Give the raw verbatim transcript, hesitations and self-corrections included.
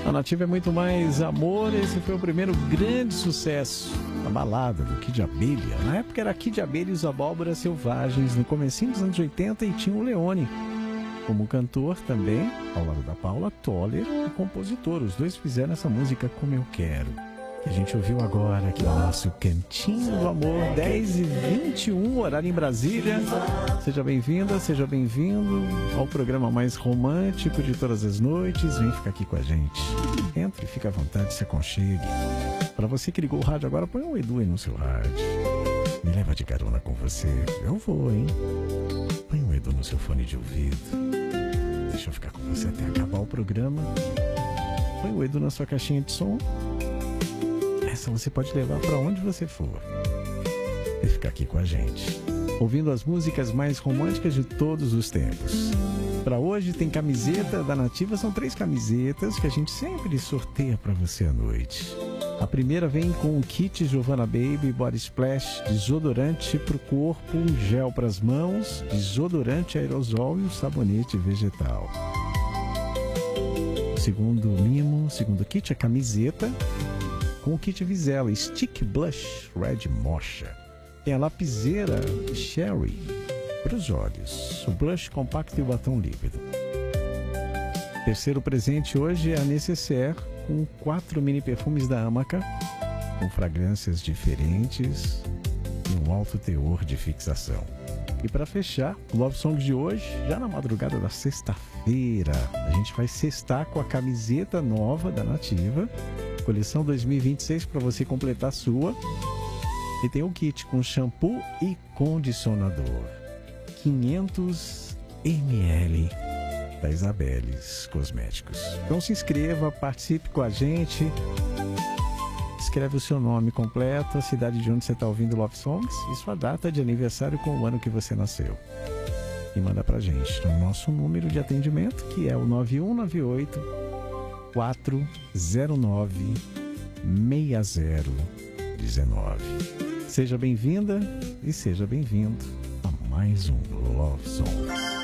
A Nativa é muito mais amor. Esse foi o primeiro grande sucesso, a balada do Kid Abelha. Na época era Kid Abelha e os Abóboras Selvagens, no comecinho dos anos oitenta, e tinha o Leone como cantor também, ao lado da Paula Toller, e compositor. Os dois fizeram essa música Como Eu Quero, que a gente ouviu agora aqui no nosso Cantinho do Amor, dez e vinte e um, horário em Brasília. Seja bem-vinda, seja bem-vindo ao programa mais romântico de todas as noites. Vem ficar aqui com a gente. Entre, fica à vontade, se aconchegue. Para você que ligou o rádio agora, põe um Edu aí no seu rádio. Me leva de carona com você. Eu vou, hein? Põe um Edu no seu fone de ouvido. Deixa eu ficar com você até acabar o programa. Põe o Edu na sua caixinha de som. Essa você pode levar para onde você for e ficar aqui com a gente, ouvindo as músicas mais românticas de todos os tempos. Para hoje tem camiseta da Nativa, são três camisetas que a gente sempre sorteia para você à noite. A primeira vem com um kit Giovanna Baby Body Splash, desodorante para o corpo, um gel para as mãos, desodorante aerosol e um sabonete vegetal. O segundo mimo, o segundo kit, a camiseta com o kit Vizela Stick Blush Red Mocha. Tem a lapiseira Sherry para os olhos, o blush compacto e o batom líquido. Terceiro presente hoje é a necessaire com quatro mini perfumes da Amaca, com fragrâncias diferentes e um alto teor de fixação. E para fechar, o Love Song de hoje, já na madrugada da sexta-feira, a gente vai sextar com a camiseta nova da Nativa, coleção dois mil e vinte e seis, para você completar a sua. E tem o kit com shampoo e condicionador, quinhentos mililitros da Isabeles Cosméticos. Então se inscreva, participe com a gente. Escreve o seu nome completo, a cidade de onde você está ouvindo Love Songs e sua data de aniversário com o ano que você nasceu. E manda pra gente no nosso número de atendimento, que é o nove um nove oito, quatro zero nove, seis zero um nove. Seja bem-vinda e seja bem-vindo a mais um Love Songs.